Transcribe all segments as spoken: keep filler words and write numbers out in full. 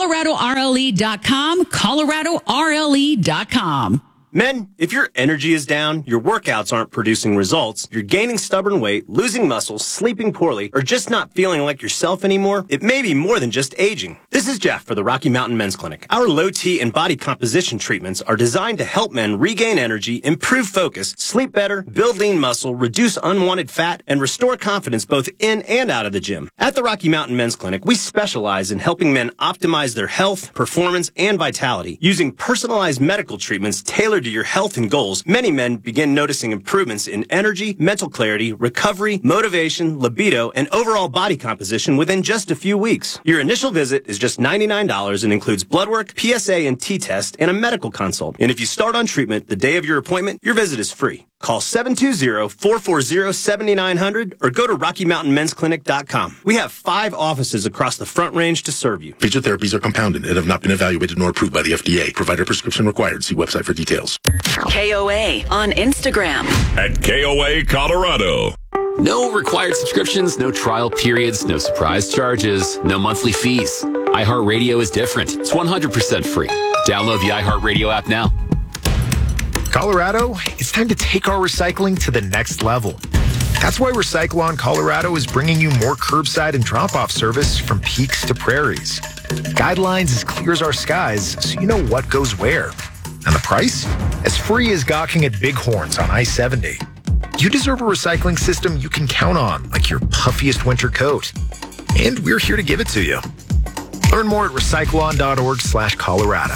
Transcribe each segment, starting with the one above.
Colorado R L E dot com, Colorado R L E dot com. Men, if your energy is down, your workouts aren't producing results, you're gaining stubborn weight, losing muscle, sleeping poorly, or just not feeling like yourself anymore, it may be more than just aging. This is Jeff for the Rocky Mountain Men's Clinic. Our low T and body composition treatments are designed to help men regain energy, improve focus, sleep better, build lean muscle, reduce unwanted fat, and restore confidence both in and out of the gym. At the Rocky Mountain Men's Clinic, we specialize in helping men optimize their health, performance, and vitality. Using personalized medical treatments tailored to your health and goals, many men begin noticing improvements in energy, mental clarity, recovery, motivation, libido, and overall body composition within just a few weeks. Your initial visit is just ninety-nine dollars and includes blood work, P S A and T test, and a medical consult. And if you start on treatment the day of your appointment, your visit is free. Call seven two zero, four four zero, seven nine zero zero or go to Rocky Mountain Men's Clinic dot com. We have five offices across the Front Range to serve you. Feature therapies are compounded and have not been evaluated nor approved by the F D A. Provider prescription required. See website for details. K O A on Instagram. At K O A Colorado. No required subscriptions, no trial periods, no surprise charges, no monthly fees. iHeartRadio is different. It's one hundred percent free. Download the iHeartRadio app now. Colorado, it's time to take our recycling to the next level. That's why Recyclon Colorado is bringing you more curbside and drop-off service from peaks to prairies. Guidelines as clear as our skies, so you know what goes where. And the price? As free as gawking at Bighorns on I seventy. You deserve a recycling system you can count on, like your puffiest winter coat. And we're here to give it to you. Learn more at recyclon.org slash Colorado.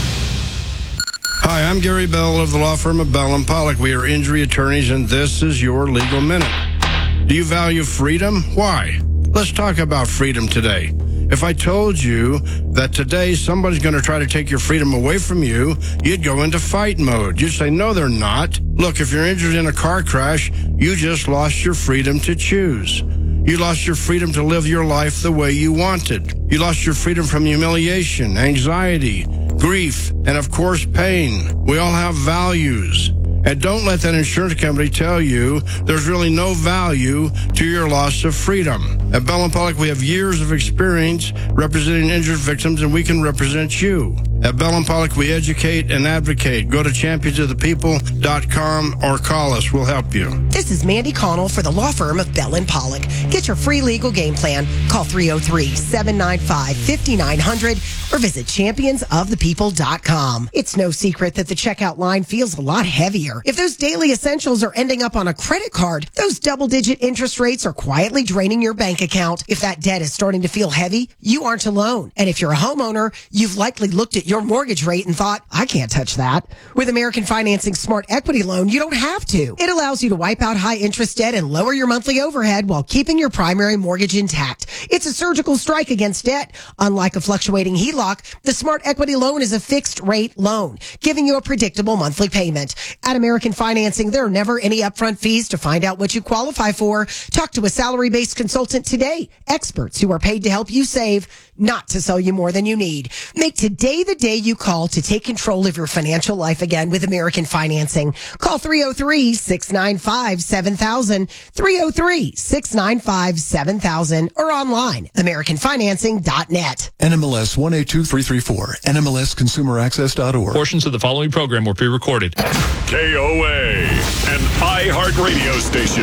Hi, I'm Gary Bell of the law firm of Bell and Pollock. We are injury attorneys, and this is your Legal Minute. Do you value freedom? Why? Let's talk about freedom today. If I told you that today somebody's going to try to take your freedom away from you, you'd go into fight mode. You'd say, no, they're not. Look, if you're injured in a car crash, you just lost your freedom to choose. You lost your freedom to live your life the way you wanted. You lost your freedom from humiliation, anxiety, grief, and of course, pain. We all have values. And don't let that insurance company tell you there's really no value to your loss of freedom. At Bell and Pollock, we have years of experience representing injured victims, and we can represent you. At Bell and Pollock, we educate and advocate. Go to champions of the people dot com or call us. We'll help you. This is Mandy Connell for the law firm of Bell and Pollock. Get your free legal game plan. Call three oh three, seven nine five, five nine zero zero or visit champions of the people dot com. It's no secret that the checkout line feels a lot heavier. If those daily essentials are ending up on a credit card, those double-digit interest rates are quietly draining your bank account. If that debt is starting to feel heavy, you aren't alone. And if you're a homeowner, you've likely looked at your mortgage rate and thought, I can't touch that. With American Financing Smart Equity Loan, you don't have to. It allows you to wipe out high interest debt and lower your monthly overhead while keeping your primary mortgage intact. It's a surgical strike against debt. Unlike a fluctuating H E L O C, the Smart Equity Loan is a fixed rate loan, giving you a predictable monthly payment. At American Financing, there are never any upfront fees. To find out what you qualify for, talk to a salary-based consultant today. Experts who are paid to help you save, not to sell you more than you need. Make today the day you call to take control of your financial life again with American Financing. Call three oh three, six nine five, seven thousand, three oh three, six nine five, seven thousand, or online, american financing dot net. N M L S one eight two three three four, N M L S consumer access dot org. Portions of the following program were pre-recorded. K O A, an iHeartRadio station.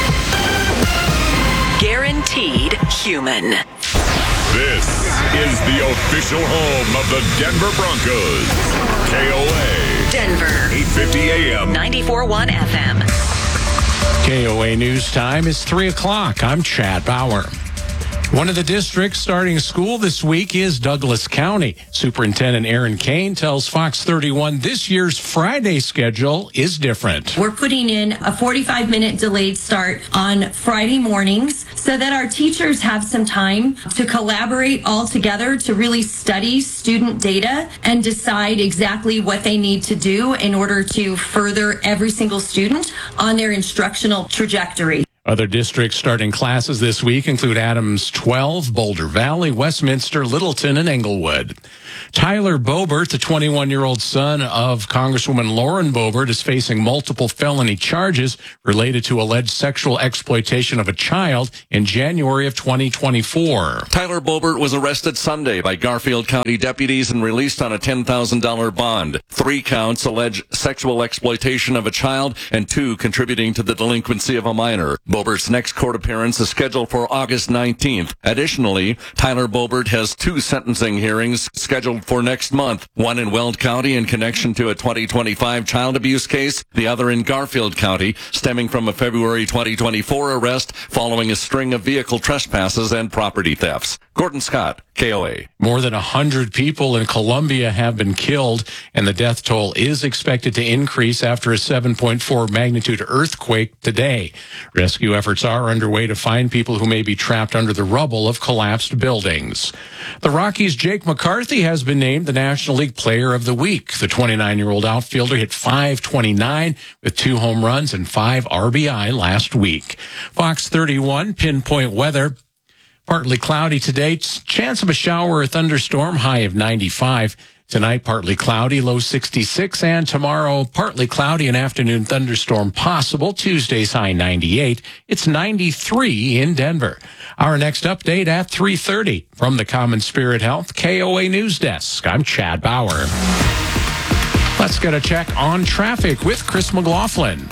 Guaranteed human. This is the official home of the Denver Broncos. K O A. Denver. eight fifty A M. ninety-four point one F M. K O A News Time is three o'clock. I'm Chad Bauer. One of the districts starting school this week is Douglas County. Superintendent Aaron Kane tells Fox thirty-one this year's Friday schedule is different. We're putting in a forty-five minute delayed start on Friday mornings so that our teachers have some time to collaborate all together to really study student data and decide exactly what they need to do in order to further every single student on their instructional trajectory. Other districts starting classes this week include Adams twelve, Boulder Valley, Westminster, Littleton, and Englewood. Tyler Boebert, the twenty-one-year-old son of Congresswoman Lauren Boebert, is facing multiple felony charges related to alleged sexual exploitation of a child in January of twenty twenty-four. Tyler Boebert was arrested Sunday by Garfield County deputies and released on a ten thousand dollars bond. Three counts allege sexual exploitation of a child and two contributing to the delinquency of a minor. Boebert's next court appearance is scheduled for August nineteenth. Additionally, Tyler Boebert has two sentencing hearings scheduled for next month, one in Weld County in connection to a twenty twenty-five child abuse case, the other in Garfield County, stemming from a February twenty twenty-four arrest following a string of vehicle trespasses and property thefts. Gordon Scott, K O A. More than one hundred people in Colombia have been killed, and the death toll is expected to increase after a seven point four magnitude earthquake today. Rescue efforts are underway to find people who may be trapped under the rubble of collapsed buildings. The Rockies' Jake McCarthy has been named the National League Player of the Week. The twenty-nine-year-old outfielder hit five twenty-nine with two home runs and five R B I last week. Fox thirty-one pinpoint weather. Partly cloudy today. Chance of a shower or thunderstorm, high of ninety-five. Tonight, partly cloudy, low sixty-six. And tomorrow, partly cloudy, an afternoon thunderstorm possible. Tuesday's high ninety-eight. It's ninety-three in Denver. Our next update at three thirty. From the Common Spirit Health K O A News Desk, I'm Chad Bauer. Let's get a check on traffic with Chris McLaughlin.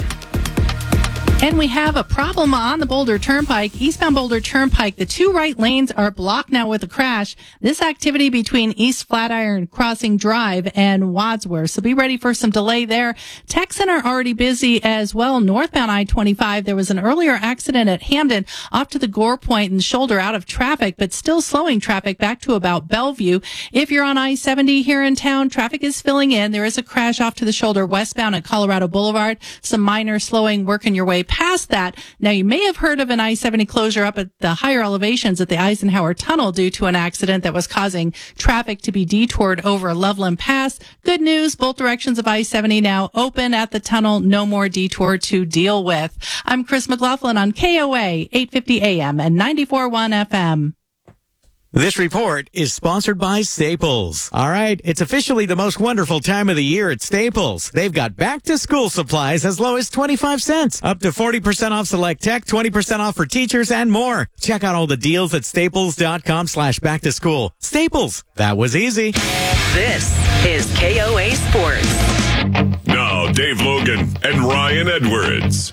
And we have a problem on the Boulder Turnpike, eastbound Boulder Turnpike. The two right lanes are blocked now with a crash. This activity between East Flatiron Crossing Drive and Wadsworth. So be ready for some delay there. Tech Center already busy as well. Northbound I twenty-five. There was an earlier accident at Hamden off to the Gore Point and Shoulder out of traffic, but still slowing traffic back to about Bellevue. If you're on I seventy here in town, traffic is filling in. There is a crash off to the Shoulder westbound at Colorado Boulevard. Some minor slowing, working your way past that. Now, you may have heard of an I seventy closure up at the higher elevations at the Eisenhower Tunnel due to an accident that was causing traffic to be detoured over Loveland Pass. Good news, both directions of I seventy now open at the tunnel. No more detour to deal with. I'm Chris McLaughlin on K O A, eight fifty A M and ninety-four point one F M. This report is sponsored by Staples. All right, it's officially the most wonderful time of the year at Staples. They've got back-to-school supplies as low as twenty-five cents, up to forty percent off select tech, twenty percent off for teachers, and more. Check out all the deals at staples.com slash back-to-school. Staples, that was easy. This is K O A Sports. Now, Dave Logan and Ryan Edwards.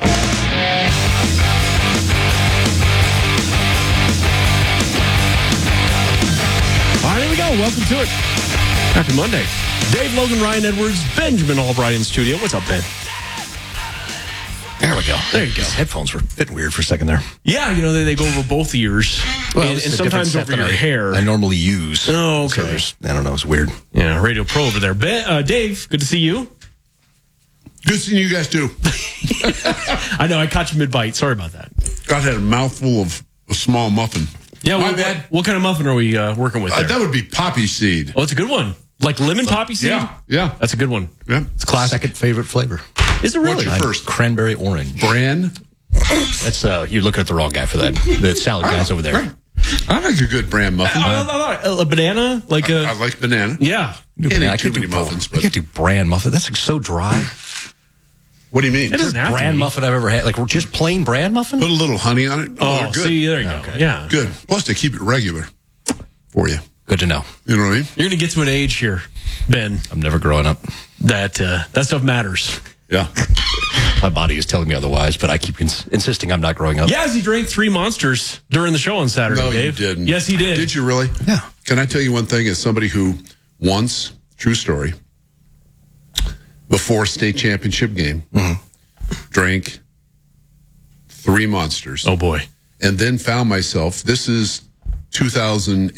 All right, here we go. Welcome to it. Happy Monday. Dave Logan, Ryan Edwards, Benjamin Albright in studio. What's up, Ben? There we go. There you go. These headphones were fitting weird for a second there. Yeah, you know, they, they go over both ears. Well, and, and sometimes over your I, hair. I normally use. Oh, okay. So I don't know. It's weird. Yeah, Radio Pro over there. Ben, uh, Dave, good to see you. Good seeing you guys, too. I know, I caught you mid-bite. Sorry about that. God had a mouthful of a small muffin. Yeah, My what, bad. What, what kind of muffin are we uh, working with there? Uh, that would be poppy seed. Oh, it's a good one. Like lemon poppy seed? Yeah, yeah. That's a good one. Yeah. It's classic. Second favorite flavor. Is it really? What's your first? Cranberry orange. Bran? That's, uh, you're looking at the wrong guy for that. The salad guy's over there. Right. I like a good bran muffin. Uh, uh, uh, a banana? Like a... I like banana. Yeah. Can't I eat too can't do many muffins. I can't do bran muffin. That's like so dry. What do you mean? It doesn't have Bran to be. muffin I've ever had. Like, just plain bran muffin? Put a little honey on it. Oh, they're good. see, there you go. Okay. Yeah. Good. Plus, they keep it regular for you. Good to know. You know what I mean? You're going to get to an age here, Ben, I'm never growing up. that uh, that stuff matters. Yeah. My body is telling me otherwise, but I keep ins- insisting I'm not growing up. Yeah, as he drank three Monsters during the show on Saturday, No, Dave. you didn't. Yes, he did. Did you really? Yeah. Can I tell you one thing? As somebody who once, true story, before state championship game, Mm-hmm. drank three Monsters. Oh, boy. And then found myself, this is two thousand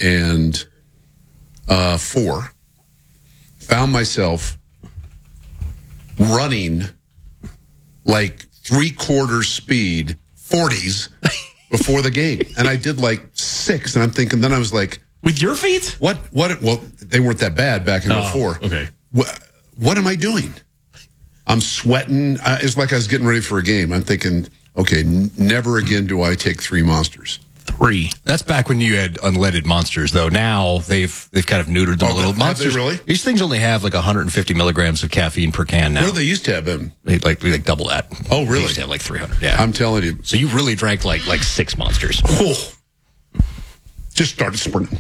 four, found myself running like three quarters speed, forties before the game. And I did like six. And I'm thinking, then I was like, with your feet? What, what, well, they weren't that bad back in Oh, oh four. okay. What, what am I doing? I'm sweating. Uh, it's like I was getting ready for a game. I'm thinking, okay, n- never again do I take three monsters. Three. That's back when you had unleaded monsters, though. Now they've they've kind of neutered them Oh, a little. have they Monsters, really? These things only have like one hundred fifty milligrams of caffeine per can now. What do they used to have in? They like like double that. Oh, They really? used to have like three hundred. Yeah. I'm telling you. So you really drank like like six monsters. Oh, just started sprinting.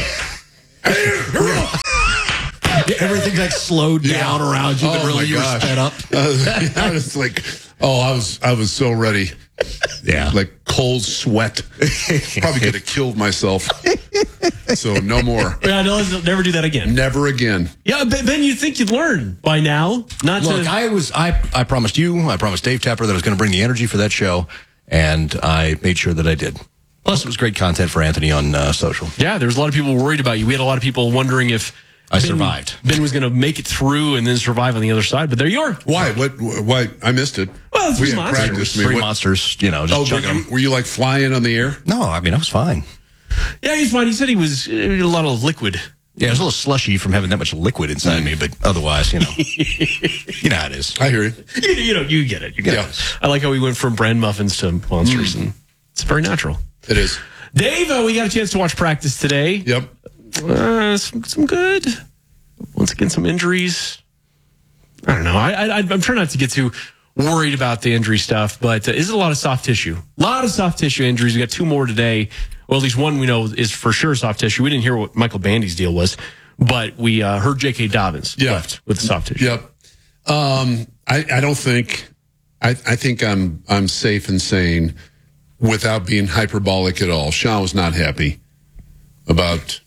Everything's like slowed down Yeah. around you, but Oh, really my you were gosh. sped up. Uh, I was like, oh, I was, I was so ready. Yeah, like cold sweat. Probably could have killed myself. So no more. Yeah, no, never do that again. Never again. Yeah, Ben, Ben, you'd think you'd learn by now. Not Look, to. I was I I promised you, I promised Dave Tepper that I was going to bring the energy for that show, and I made sure that I did. Plus, it was great content for Anthony on uh, social. Yeah, there was a lot of people worried about you. We had a lot of people wondering if I Ben, survived. Ben was going to make it through and then survive on the other side, but there you are. Why? What? Why? I missed it. Well, we three had monsters. practice. I mean, Three what- monsters, you know, just Oh, were chugging you, them. were you like flying on the air? No, I mean, I was fine. Yeah, he's fine. He said he was uh, a lot of liquid. Yeah, it was a little slushy from having that much liquid inside me, but otherwise, you know, you know how it is. I hear you. You, you know, you get it. You get Yeah. it. I like how we went from brand muffins to monsters, and it's very natural. It is. Dave, uh, we got a chance to watch practice today. Yep. Uh, some, some good. Once again, some injuries. I don't know. I, I, I'm trying not to get too worried about the injury stuff, but uh, is a lot of soft tissue. A lot of soft tissue injuries. We got two more today. Well, at least one we know is for sure soft tissue. We didn't hear what Michael Bandy's deal was, but we uh, heard J K. Dobbins Yeah. left with the soft tissue. Yep. Um, I, I don't think. I, I think I'm I'm safe in saying, without being hyperbolic at all, Sean was not happy about.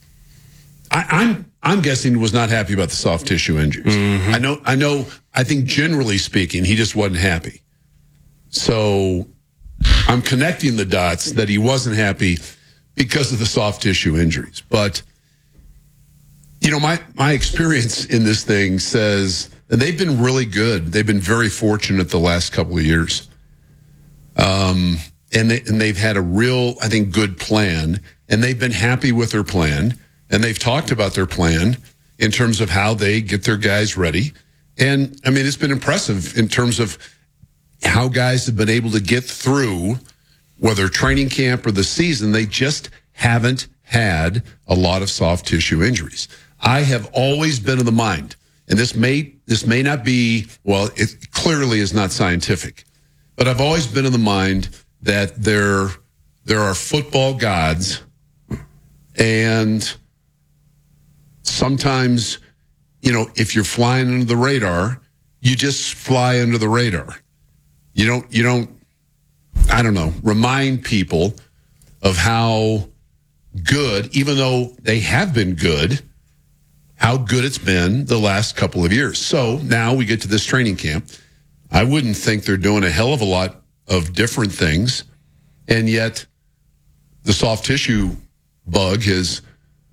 I, I'm I'm guessing was not happy about the soft tissue injuries. I know I know I think generally speaking, he just wasn't happy. So I'm connecting the dots that he wasn't happy because of the soft tissue injuries. But you know, my my experience in this thing says, and they've been really good. They've been very fortunate the last couple of years. Um, and they, and they've had a real, I think, good plan, and they've been happy with their plan, and they've talked about their plan in terms of how they get their guys ready. And I mean, it's been impressive in terms of how guys have been able to get through, whether training camp or the season. They just haven't had a lot of soft tissue injuries. I have always been of the mind, and this may this may not be, well, it clearly is not scientific, but I've always been of the mind that there there are football gods, and sometimes, you know, if you're flying under the radar, you just fly under the radar. You don't you don't I don't know, remind people of how good, even though they have been good, how good it's been the last couple of years. So now we get to this training camp. I wouldn't think they're doing a hell of a lot of different things. And yet the soft tissue bug has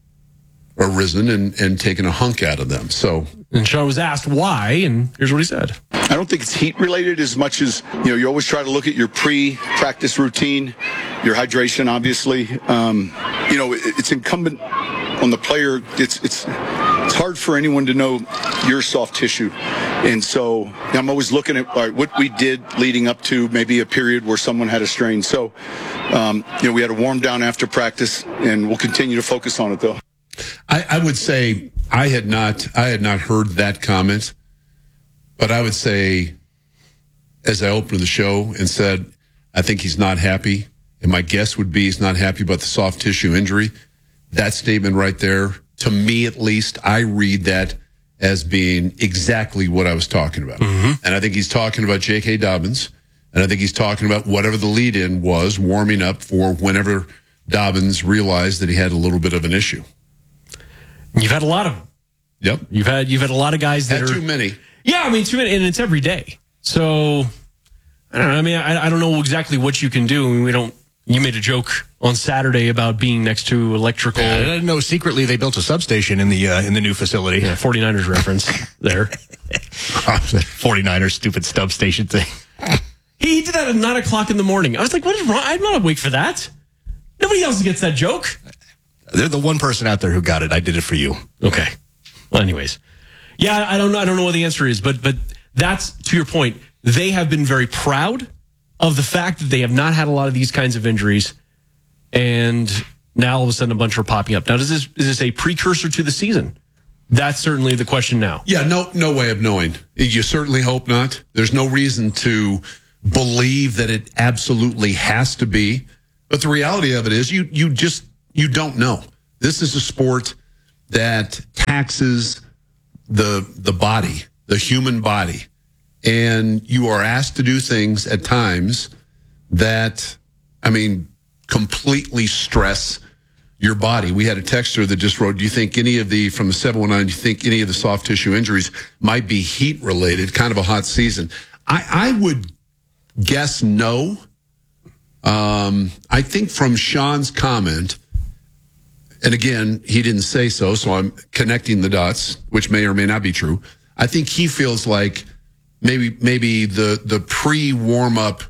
arisen and, and taken a hunk out of them. So, And Sean was asked why, and here's what he said. I don't think it's heat related as much as, you know, you always try to look at your pre-practice routine, your hydration, obviously. Um, you know, it, it's incumbent on the player. It's, it's, it's hard for anyone to know your soft tissue. And so I'm always looking at all right, what we did leading up to maybe a period where someone had a strain. So, um, you know, we had a warm down after practice, and we'll continue to focus on it, though. I, I would say I had not I had not heard that comment, but I would say, as I opened the show and said, I think he's not happy, and my guess would be he's not happy about the soft tissue injury. That statement right there, to me at least, I read that as being exactly what I was talking about. Mm-hmm. And I think he's talking about J K. Dobbins, and I think he's talking about whatever the lead-in was, warming up for whenever Dobbins realized that he had a little bit of an issue. You've had a lot of them. Yep. You've had you've had a lot of guys that Had are too many. Yeah, I mean too many, and it's every day. So I don't know. I mean, I, I don't know exactly what you can do. I mean, we don't. You made a joke on Saturday about being next to electrical. Yeah, I didn't know secretly they built a substation in the uh, in the new facility. Yeah, forty-niners reference there. forty-niners stupid substation thing. He did that at nine o'clock in the morning. I was like, what is wrong? I'm not awake for that. Nobody else gets that joke. They're the one person out there who got it. I did it for you. Okay. Well, anyways. Yeah, I don't know. I don't know what the answer is, but but that's to your point. They have been very proud of the fact that they have not had a lot of these kinds of injuries, and now all of a sudden a bunch are popping up. Now, does this is this a precursor to the season? That's certainly the question now. Yeah, no, no way of knowing. You certainly hope not. There's no reason to believe that it absolutely has to be. But the reality of it is, you you just you don't know. This is a sport that taxes the the body, the human body, and you are asked to do things at times that, I mean, completely stress your body. We had a texter that just wrote, do you think any of the, from the seven one nine, do you think any of the soft tissue injuries might be heat related? Kind of a hot season. I, I would guess no. Um, I think from Sean's comment, and again, he didn't say so, so I'm connecting the dots, which may or may not be true. I think he feels like maybe maybe the the pre-warm-up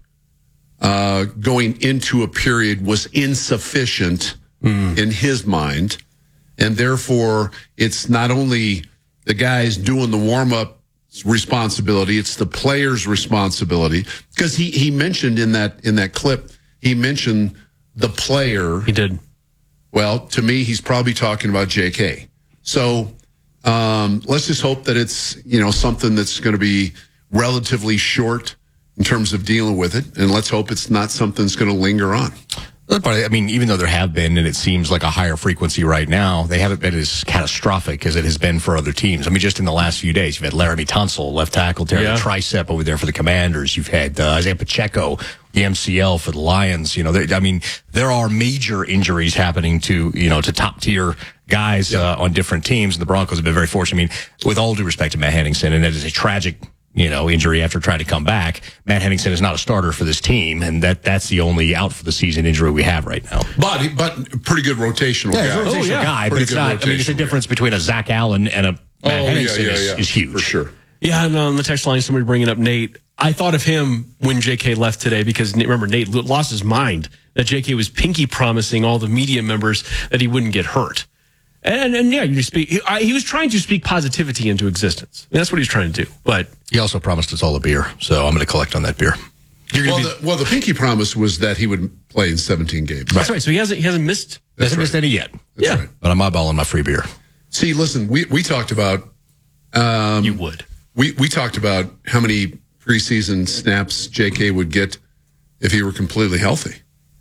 uh, going into a period was insufficient mm. in his mind, and therefore it's not only the guys doing the warm-up responsibility, it's the player's responsibility. Because he, he mentioned in that in that clip, he mentioned the player. He did. Well, to me, he's probably talking about J K. So um, let's just hope that it's, you know, something that's going to be relatively short in terms of dealing with it, and let's hope it's not something that's going to linger on. But I mean, even though there have been, and it seems like a higher frequency right now, they haven't been as catastrophic as it has been for other teams. I mean, just in the last few days, you've had Laramie Tunsil, left tackle, tearing yeah. a tricep over there for the Commanders. You've had uh, Isaiah Pacheco, the M C L for the Lions. You know, they, I mean, there are major injuries happening to, you know, to top tier guys yeah. uh, on different teams. And the Broncos have been very fortunate. I mean, with all due respect to Matt Henningsen, and it is a tragic, you know, injury after trying to come back. Matt Henningsen is not a starter for this team, and that that's the only out for the season injury we have right now. But but pretty good rotational yeah, guy. Rotational oh, yeah. guy, but it's not. I mean, it's a difference guy. between a Zach Allen and a Matt oh, Henningsen yeah, yeah, is, yeah. is huge for sure. Yeah, and on the text line, somebody bringing up Nate. I thought of him when J K left today because remember Nate lost his mind that J K was pinky promising all the media members that he wouldn't get hurt. And, and yeah, you speak. He, I, he was trying to speak positivity into existence. I mean, that's what he's trying to do. But he also promised us all a beer, so I'm going to collect on that beer. Well, be, the, well, the pinky promise was that he would play in seventeen games. That's right. right. So he hasn't he hasn't missed. That's hasn't right. missed any yet. That's yeah, right. But I'm eyeballing my free beer. See, listen, we we talked about. Um, you would. We we talked about how many preseason snaps J K would get if he were completely healthy.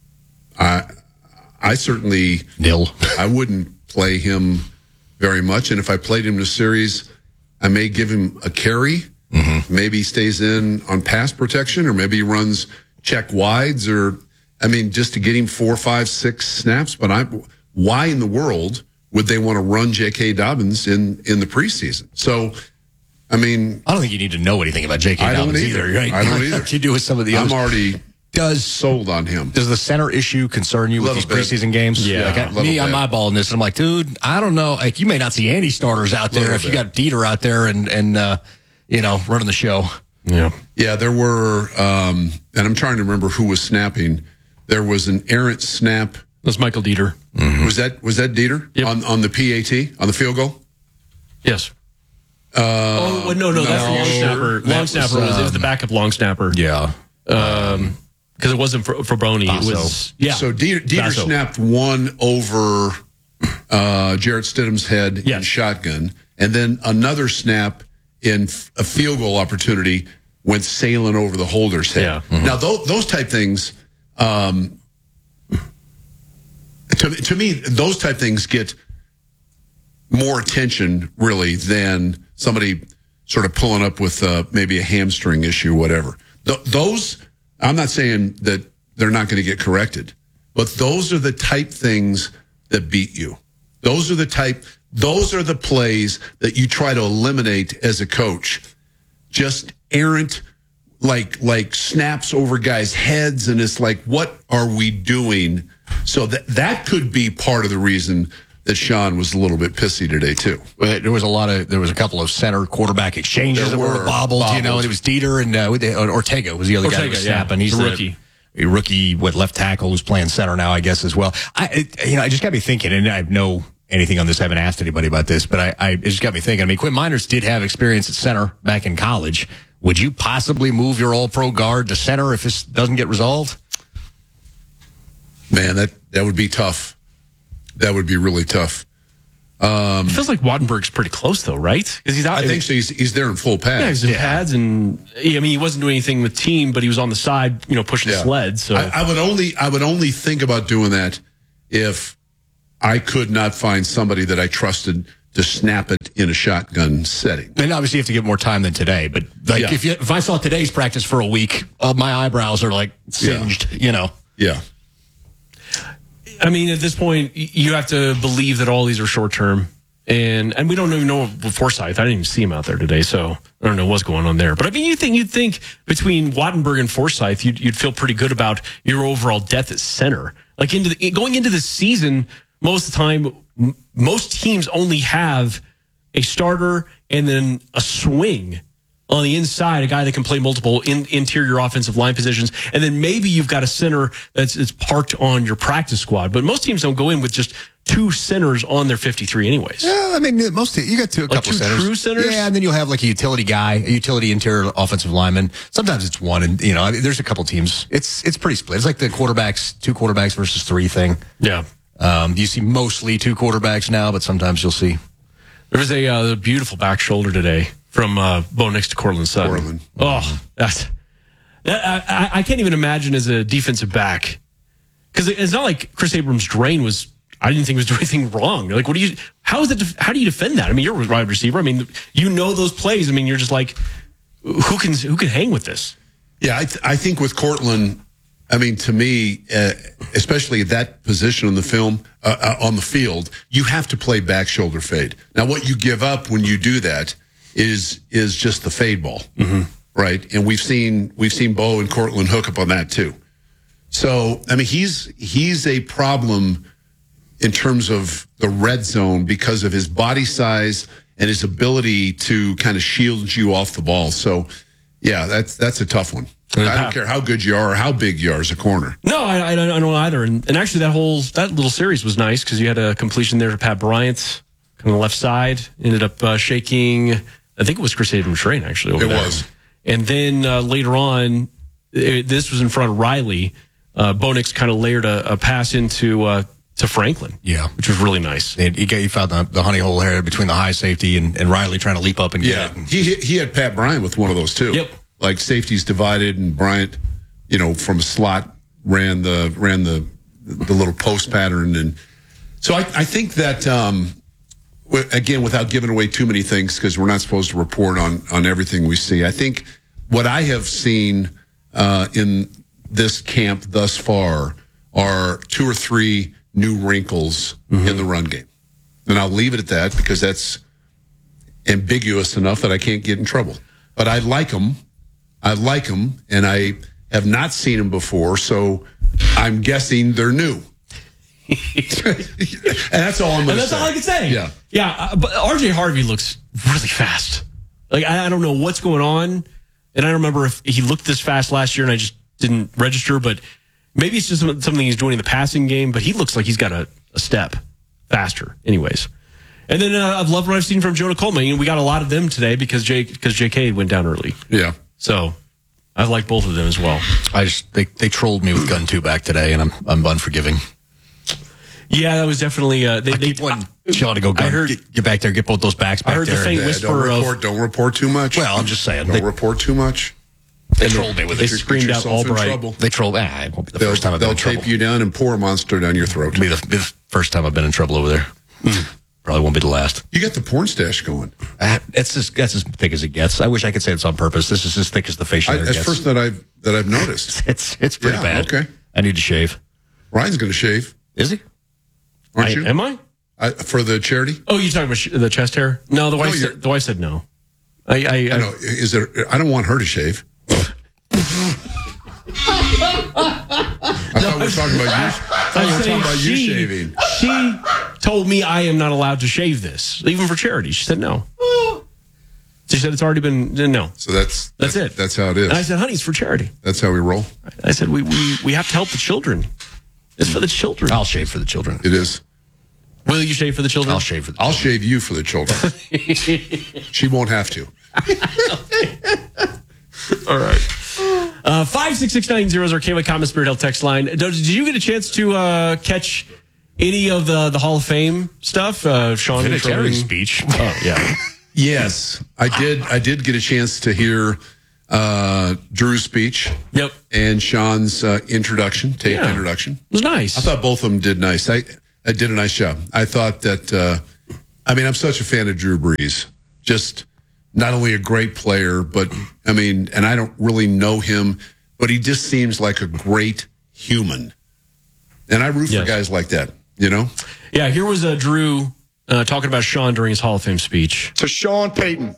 I I certainly nil. I wouldn't play him very much, and if I played him in a series, I may give him a carry. Mm-hmm. Maybe he stays in on pass protection, or maybe he runs check wides, or I mean, just to get him four, five, six snaps. But I, why in the world would they want to run J K. Dobbins in in the preseason? So, I mean, I don't think you need to know anything about J K. I Dobbins don't either. either right? I don't either. What you do with some of the I'm others. already does sold on him. Does the center issue concern you with these bit. preseason games? Yeah, like I, me, bit. I'm eyeballing this, and I'm like, dude, I don't know. Like, you may not see any starters out there if bit. you got Dieter out there and and uh, you know, running the show. Yeah, yeah. There were, um, and I'm trying to remember who was snapping. There was an errant snap. That's Michael Dieter. Mm-hmm. Was that was that Dieter yep. on on the P A T on the field goal? Yes. Uh, oh well, no, no, that's no, the long snapper. Long was, snapper was, um, it was the backup long snapper. Yeah. Um, because it wasn't for, for Brony. It was yeah. So Dieter, Dieter Basso. snapped one over uh, Jarrett Stidham's head yes. in shotgun, and then another snap in f- a field goal opportunity went sailing over the holder's head. Yeah. Mm-hmm. Now those, those type things, um, to to me, those type things get more attention really than somebody sort of pulling up with uh, maybe a hamstring issue, whatever. Th- those. I'm not saying that they're not going to get corrected, but those are the type things that beat you. Those are the type, those are the plays that you try to eliminate as a coach. Just errant, like, like snaps over guys' heads. And it's like, what are we doing? So that, that could be part of the reason that Sean was a little bit pissy today too. There was a lot of, there was a couple of center quarterback exchanges there that were, were bobbled, bobbled, you know, and it was Dieter and uh, Ortega was the other Ortega, guy who was yeah. snapping. He's the the rookie. A rookie with left tackle who's playing center now, I guess, as well. I, it, you know, I just got me thinking, and I have no anything on this. I haven't asked anybody about this, but I, I it just got me thinking. I mean, Quinn Miners did have experience at center back in college Would you possibly move your all-pro guard to center if this doesn't get resolved? Man, that, that would be tough. That would be really tough. Um, it feels like Wattenberg's pretty close, though, right? Because he's out. I think so. He's, he's there in full pads. Yeah, he's in yeah. pads, and I mean, he wasn't doing anything with team, but he was on the side, you know, pushing Yeah. the sled. So I, I would only, I would only think about doing that if I could not find somebody that I trusted to snap it in a shotgun setting. And obviously you have to give more time than today. But like, Yeah. if you, if I saw today's practice for a week, uh, my eyebrows are like singed. Yeah. You know. Yeah. I mean, at this point, y- you have to believe that all these are short term. And and we don't even know Forsyth. I didn't even see him out there today, so I don't know what's going on there. But I mean, you think you'd think between Wattenberg and Forsyth, you'd you'd feel pretty good about your overall depth at center. Like into the, going into the season, most of the time, m- most teams only have a starter and then a swing on the inside, a guy that can play multiple in, interior offensive line positions, and then maybe you've got a center that's, that's parked on your practice squad. But most teams don't go in with just two centers on their fifty-three anyways. Yeah, I mean, most you got two, a Like couple two centers. true centers? Yeah, and then you'll have like a utility guy, a utility interior offensive lineman. Sometimes it's one, and you know, I mean, there's a couple teams. It's it's pretty split. It's like the quarterbacks, two quarterbacks versus three thing. Yeah. Um, you see mostly two quarterbacks now, but sometimes you'll see. There was a uh, beautiful back shoulder today from uh, Bo Nix to Cortland Sutton. Cortland. Oh, that's that, I, I can't even imagine as a defensive back, because it's not like Chris Abrams' drain was. I didn't think he was doing anything wrong. Like, what do you? How is it? How do you defend that? I mean, you're a wide receiver. I mean, you know those plays. I mean, you're just like, who can who can hang with this? Yeah, I, th- I think with Cortland, I mean, to me, uh, especially at that position on the film, uh, uh, on the field, you have to play back shoulder fade. Now, what you give up when you do that is is just the fade ball, mm-hmm. right? And we've seen we've seen Bo and Cortland hook up on that too. So, I mean, he's he's a problem in terms of the red zone because of his body size and his ability to kind of shield you off the ball. So, yeah, that's that's a tough one. I don't care how good you are or how big you are as a corner. No, I, I don't I don't either. And, and actually, that whole that little series was nice because you had a completion there to Pat Bryant on the left side. Ended up uh, shaking. I think it was Chris Abrams' train actually. Over It there. was. And then uh, later on, it, this was in front of Riley. Uh, Bo Nix kind of layered a, a pass into. Uh, to Franklin. Yeah. Which was really nice. And he, got, he found the, the honey hole there between the high safety and, and Riley trying to leap up and Yeah, get it. he he had Pat Bryant with one of those too. Yep. Like safeties divided, and Bryant, you know, from a slot ran the ran the the little post pattern, and so I I think that um, w- again, without giving away too many things, because we're not supposed to report on on everything we see. I think what I have seen uh, in this camp thus far are two or three new wrinkles mm-hmm. in the run game. And I'll leave it at that because that's ambiguous enough that I can't get in trouble. But I like them. I like them, and I have not seen them before, so I'm guessing they're new. And that's all I'm going to say. And that's all I can say. Yeah. Yeah, uh, but R J Harvey looks really fast. Like, I, I don't know what's going on, and I don't remember if he looked this fast last year and I just didn't register, but maybe it's just something he's doing in the passing game, but he looks like he's got a, a step faster anyways. And then uh, I've loved what I've seen from Jonah Coleman. You know, we got a lot of them today because J, because J K went down early. Yeah. So I like both of them as well. I just they, they trolled me with gun two back today, and I'm I'm unforgiving. Yeah, that was definitely. Uh, they, I they keep wanting Sean to go gun, I heard, get, get back there, get both those backs back I heard there. the faint Yeah, whisper don't report, of. don't report too much. Well, I'm just saying. Don't They, report too much. they trolled me with They it. screamed out yourself in Albright. trouble. They trolled. Ah, it won't be the They'll, first time I've they'll been in trouble. tape you down and pour a monster down your throat. It'll be the, be the first time I've been in trouble over there. Probably won't be the last. You got the porn stash going. Uh, it's as that's as thick as it gets. I wish I could say it's on purpose. This is as thick as the facial I, hair that's gets. first that I've that I've noticed. It's it's pretty Yeah, bad. okay. I need to shave. Ryan's going to shave, Is he? aren't I, you? am I? I, for the charity? Oh, you talking about sh- the chest hair? No, the wife. you're- said, the wife said no. I. I, I, I know. Is there? I don't want her to shave. I thought we were talking about you. I thought we were talking about you she, shaving. She told me I am not allowed to shave this, even for charity. She said no. She said it's already been no. So that's That's it. That's how it is. And I said, honey, it's for charity. That's how we roll. I said we we, we have to help the children. It's for the children. I'll shave for the children. It is. Will you shave for the children? I'll shave for the I'll shave you for the children. She won't have to. All right. Uh, five six six nine zero is our K Y Common Spirit Health text line. Did you get a chance to uh, catch any of the, the Hall of Fame stuff? Uh, Sean Vinatieri's speech. Oh, yeah. Yes, I did. I did get a chance to hear uh, Drew's speech. Yep. And Sean's uh, introduction, taped Yeah. introduction. It was nice. I thought both of them did nice. I, I did a nice job. I thought that, uh, I mean, I'm such a fan of Drew Brees. Just not only a great player, but, I mean, and I don't really know him, but he just seems like a great human. And I root Yes. for guys like that, you know? Yeah, here was uh, Drew uh, talking about Sean during his Hall of Fame speech. To Sean Payton.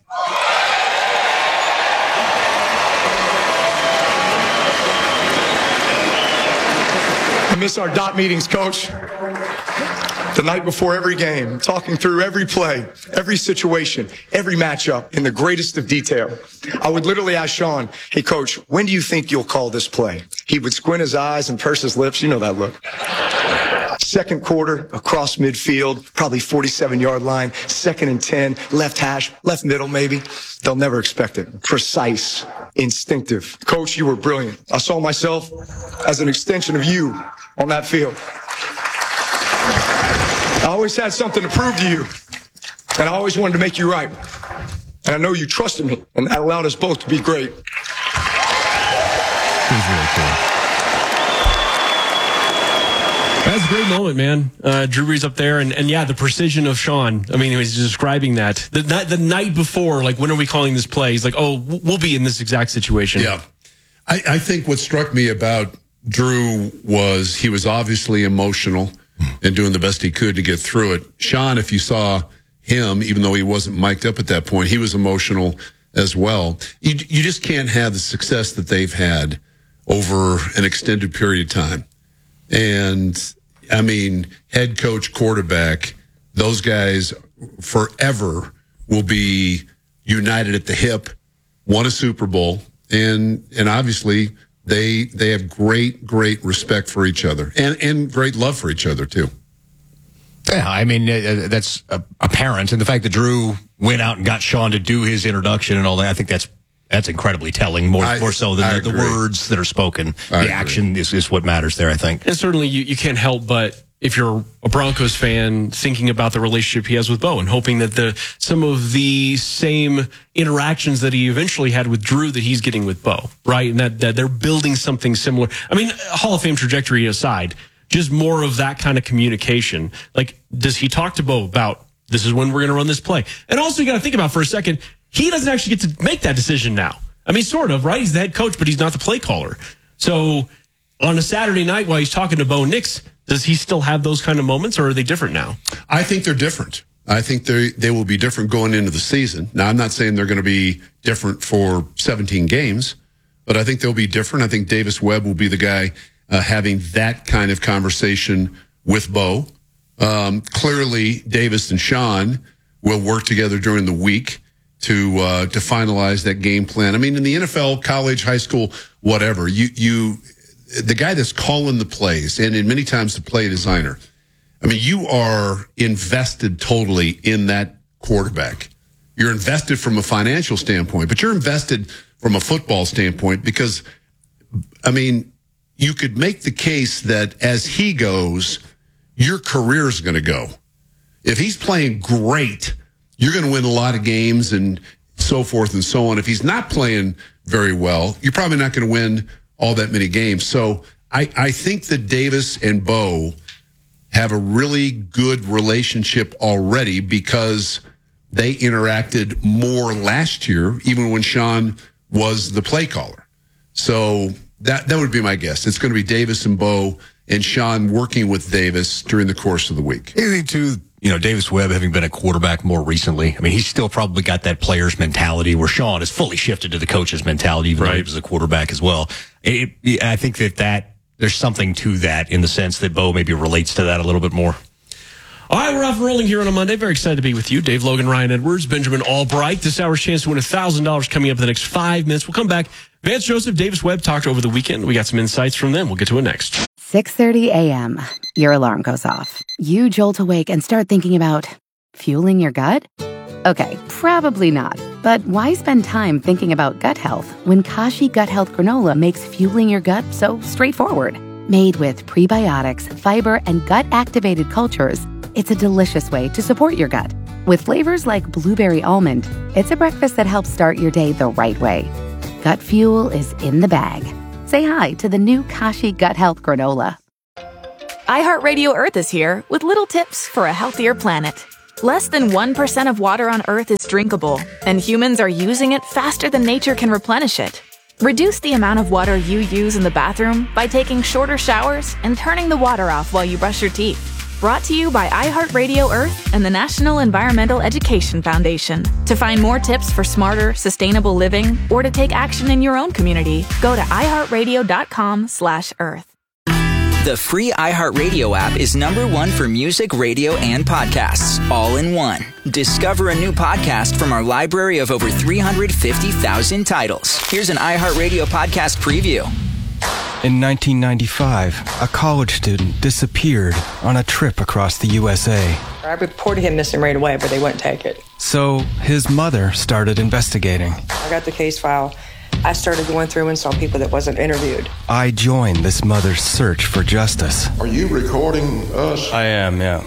I miss our dot meetings, Coach. The night before every game, talking through every play, every situation, every matchup in the greatest of detail. I would literally ask Sean, hey, Coach, when do you think you'll call this play? He would squint his eyes and purse his lips. You know that look. Second quarter, across midfield, probably forty-seven-yard line, second and ten, left hash, left middle maybe. They'll never expect it. Precise, instinctive. Coach, you were brilliant. I saw myself as an extension of you on that field. I always had something to prove to you, and I always wanted to make you right. And I know you trusted me, and that allowed us both to be great. It was really cool. That's a great moment, man. Uh, Drew Brees up there, and, and yeah, the precision of Sean. I mean, he was describing that. The, night, the night before, like, when are we calling this play? He's like, oh, we'll be in this exact situation. Yeah. I, I think what struck me about Drew was he was obviously emotional and doing the best he could to get through it. Sean, if you saw him, even though he wasn't mic'd up at that point, he was emotional as well. You, you just can't have the success that they've had over an extended period of time. And, I mean, head coach, quarterback, those guys forever will be united at the hip, won a Super Bowl, and and obviously they they have great, great respect for each other and, and great love for each other, too. Yeah, I mean, uh, that's uh, apparent. And the fact that Drew went out and got Sean to do his introduction and all that, I think that's that's incredibly telling, more, I, more so than the, the words that are spoken. I the agree. action is, is what matters there, I think. And certainly you, you can't help but, if you're a Broncos fan, thinking about the relationship he has with Bo and hoping that the some of the same interactions that he eventually had with Drew that he's getting with Bo, right? And that, that they're building something similar. I mean, Hall of Fame trajectory aside, just more of that kind of communication. Like, does he talk to Bo about, this is when we're going to run this play? And also, you got to think about for a second, he doesn't actually get to make that decision now. I mean, sort of, right? He's the head coach, but he's not the play caller. So on a Saturday night while he's talking to Bo Nix, does he still have those kind of moments, or are they different now? I think they're different. I think they they will be different going into the season. Now, I'm not saying they're going to be different for seventeen games, but I think they'll be different. I think Davis Webb will be the guy uh, having that kind of conversation with Bo. Um, clearly, Davis and Sean will work together during the week to uh, to finalize that game plan. I mean, in the N F L, college, high school, whatever, you you the guy that's calling the plays, and in many times the play designer, I mean, you are invested totally in that quarterback. You're invested from a financial standpoint, but you're invested from a football standpoint because, I mean, you could make the case that as he goes, your career is going to go. If he's playing great, you're going to win a lot of games and so forth and so on. If he's not playing very well, you're probably not going to win all that many games. So I, I think that Davis and Bo have a really good relationship already because they interacted more last year, even when Sean was the play caller. So that that would be my guess. It's going to be Davis and Bo and Sean working with Davis during the course of the week. Anything to, you know, Davis Webb having been a quarterback more recently. I mean, he's still probably got that player's mentality where Sean has fully shifted to the coach's mentality, even right. though he was a quarterback as well. It, it, I think that that there's something to that in the sense that Bo maybe relates to that a little bit more. All right, we're off and rolling here on a Monday. Very excited to be with you. Dave Logan, Ryan Edwards, Benjamin Albright. This hour's chance to win one thousand dollars coming up in the next five minutes. We'll come back. Vance Joseph, Davis Webb talked over the weekend. We got some insights from them. We'll get to it next. six thirty a.m. Your alarm goes off. You jolt awake and start thinking about fueling your gut? Okay, probably not. But why spend time thinking about gut health when Kashi Gut Health Granola makes fueling your gut so straightforward? Made with prebiotics, fiber, and gut-activated cultures, it's a delicious way to support your gut. With flavors like blueberry almond, it's a breakfast that helps start your day the right way. Gut fuel is in the bag. Say hi to the new Kashi Gut Health Granola. iHeartRadio Earth is here with little tips for a healthier planet. Less than one percent of water on Earth is drinkable, and humans are using it faster than nature can replenish it. Reduce the amount of water you use in the bathroom by taking shorter showers and turning the water off while you brush your teeth. Brought to you by iHeartRadio Earth and the National Environmental Education Foundation. To find more tips for smarter, sustainable living, or to take action in your own community, go to iHeartRadio.com slash Earth. The free iHeartRadio app is number one for music, radio, and podcasts, all in one. Discover a new podcast from our library of over three hundred fifty thousand titles. Here's an iHeartRadio podcast preview. In nineteen ninety-five, a college student disappeared on a trip across the U S A. I reported him missing right away, but they wouldn't take it. So his mother started investigating. I got the case file. I started going through and saw people that wasn't interviewed. I joined this mother's search for justice. Are you recording us? I am, yeah.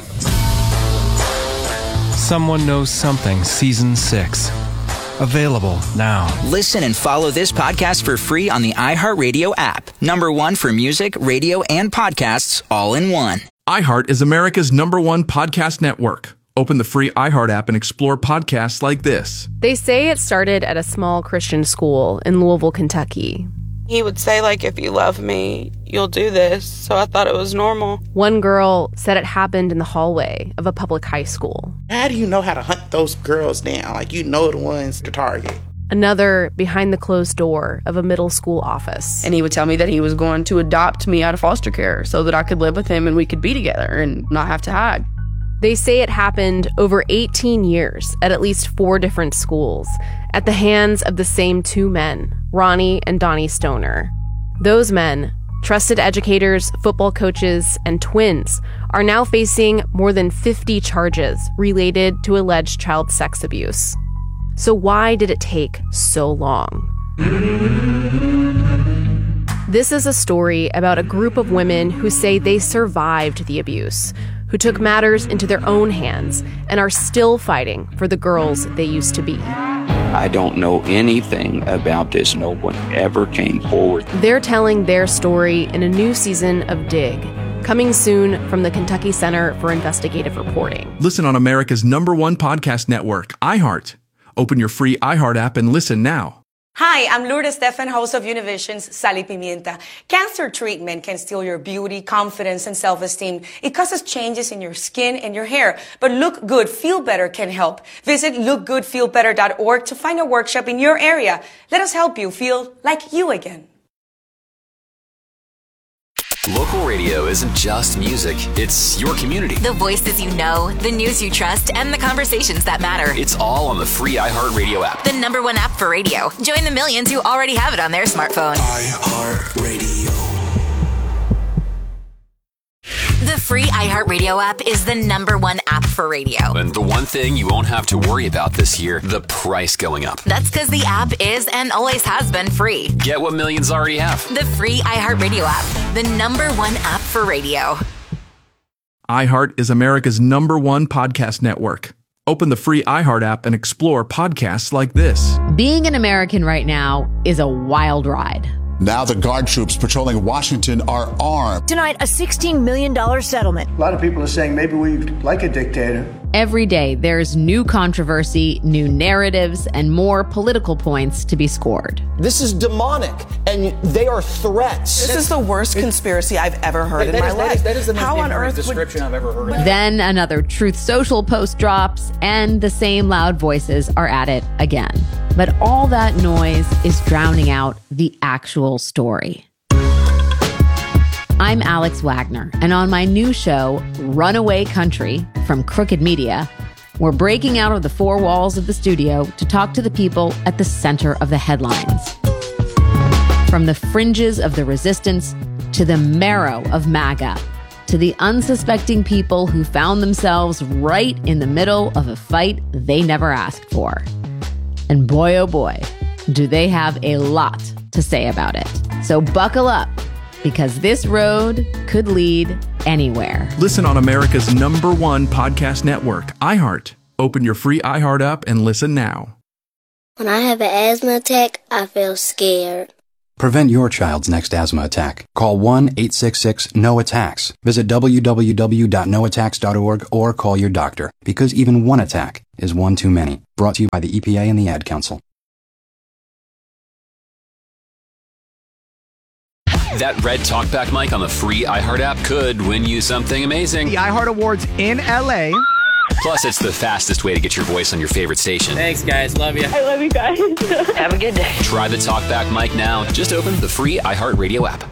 Someone Knows Something, Season six. Available now. Listen and follow this podcast for free on the iHeartRadio app. Number one for music, radio, and podcasts, all in one. iHeart is America's number one podcast network. Open the free iHeart app and explore podcasts like this. They say it started at a small Christian school in Louisville, Kentucky. He would say, like, if you love me, you'll do this. So I thought it was normal. One girl said it happened in the hallway of a public high school. How do you know how to hunt those girls down? Like, you know the ones to target. Another behind the closed door of a middle school office. And he would tell me that he was going to adopt me out of foster care so that I could live with him and we could be together and not have to hide. They say it happened over eighteen years at at least four different schools at the hands of the same two men, Ronnie and Donnie Stoner. Those men, trusted educators, football coaches, and twins, are now facing more than fifty charges related to alleged child sex abuse. So why did it take so long? This is a story about a group of women who say they survived the abuse, who took matters into their own hands and are still fighting for the girls they used to be. I don't know anything about this. No one ever came forward. They're telling their story in a new season of Dig, coming soon from the Kentucky Center for Investigative Reporting. Listen on America's number one podcast network, iHeart. Open your free iHeart app and listen now. Hi, I'm Lourdes Stefan, host of Univision's Sal y Pimienta. Cancer treatment can steal your beauty, confidence, and self-esteem. It causes changes in your skin and your hair. But Look Good, Feel Better can help. Visit look good feel better dot org to find a workshop in your area. Let us help you feel like you again. Local radio isn't just music, it's your community. The voices you know, the news you trust, and the conversations that matter. It's all on the free iHeartRadio app. The number one app for radio. Join the millions who already have it on their smartphone. iHeartRadio. The free iHeartRadio app is the number one app for radio. And the one thing you won't have to worry about this year, the price going up. That's because the app is and always has been free. Get what millions already have. The free iHeartRadio app, the number one app for radio. iHeart is America's number one podcast network. Open the free iHeart app and explore podcasts like this. Being an American right now is a wild ride. Now the guard troops patrolling Washington are armed. Tonight, a sixteen million dollars settlement. A lot of people are saying maybe we like a dictator. Every day, there's new controversy, new narratives, and more political points to be scored. This is demonic, and they are threats. This is the worst conspiracy I've ever heard in my is, life. That is, that is the most How on earth description would... I've ever heard. Then another Truth Social post drops, and the same loud voices are at it again. But all that noise is drowning out the actual story. I'm Alex Wagner, and on my new show, Runaway Country, from Crooked Media, we're breaking out of the four walls of the studio to talk to the people at the center of the headlines. From the fringes of the resistance to the marrow of MAGA, to the unsuspecting people who found themselves right in the middle of a fight they never asked for. And boy, oh boy, do they have a lot to say about it. So buckle up, because this road could lead anywhere. Listen on America's number one podcast network, iHeart. Open your free iHeart app and listen now. When I have an asthma attack, I feel scared. Prevent your child's next asthma attack. Call one eight six six N O attacks. Visit w w w dot no attacks dot org or call your doctor, because even one attack is one too many. Brought to you by the E P A and the Ad Council. That red talkback mic on the free iHeart app could win you something amazing. The iHeart Awards in L A. Plus, it's the fastest way to get your voice on your favorite station. Thanks, guys. Love you. I love you guys. Have a good day. Try the talkback mic now. Just open the free iHeartRadio app.